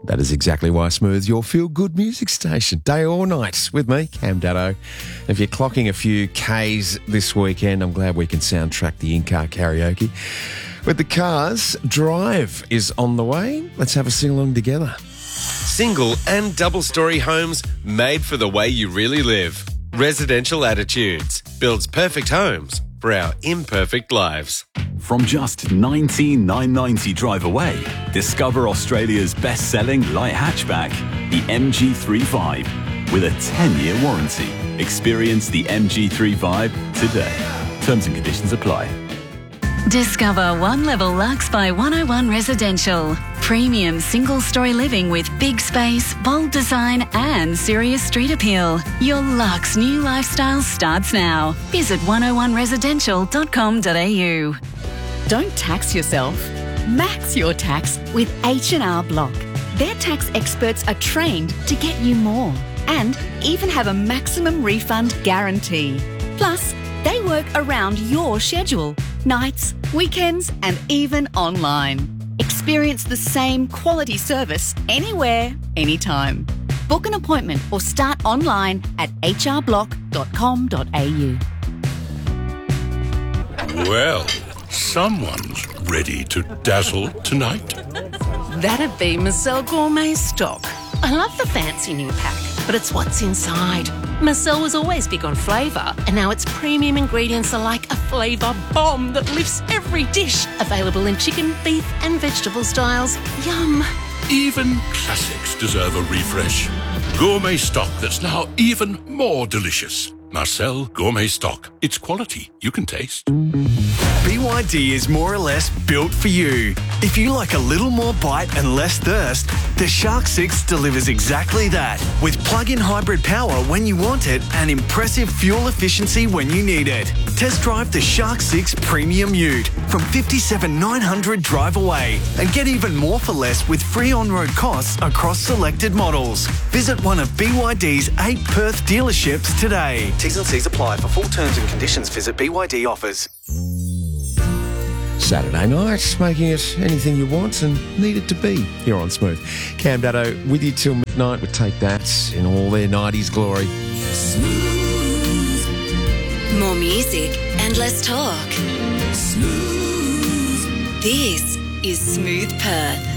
That is exactly why Smooth's your feel-good music station, day or night, with me, Cam Daddo. If you're clocking a few Ks this weekend, I'm glad we can soundtrack the in-car karaoke. With the Cars, Drive is on the way. Let's have a sing-along together. Single and double-storey homes made for the way you really live. Residential Attitudes builds perfect homes for our imperfect lives. From just $19,990 drive away, discover Australia's best-selling light hatchback, the MG3 with a 10-year warranty. Experience the MG3 today. Terms and conditions apply. Discover One Level Luxe by 101 Residential. Premium single-storey living with big space, bold design and serious street appeal. Your luxe new lifestyle starts now. Visit 101residential.com.au. Don't tax yourself. Max your tax with H&R Block. Their tax experts are trained to get you more and even have a maximum refund guarantee. Plus, they work around your schedule, nights, weekends and even online. Experience the same quality service anywhere, anytime. Book an appointment or start online at hrblock.com.au. Well, someone's ready to dazzle tonight. That'd be Marcel Gourmet Stock. I love the fancy new pack, but it's what's inside. Marcel was always big on flavour, and now its premium ingredients are like a flavour bomb that lifts every dish. Available in chicken, beef and vegetable styles. Yum. Even classics deserve a refresh. Gourmet Stock that's now even more delicious. Marcel Gourmet Stock. It's quality you can taste. BYD is more or less built for you. If you like a little more bite and less thirst, the Shark 6 delivers exactly that. With plug-in hybrid power when you want it and impressive fuel efficiency when you need it. Test drive the Shark 6 Premium Ute from $57,900 drive away and get even more for less with free on-road costs across selected models. Visit one of BYD's 8 Perth dealerships today. T's and C's apply. For full terms and conditions, visit BYD offers. Saturday night, making it anything you want and need it to be here on Smooth. Cam Daddo with you till midnight. We take that in all their 90s glory. Smooth. More music and less talk. Smooth. This is Smooth Perth.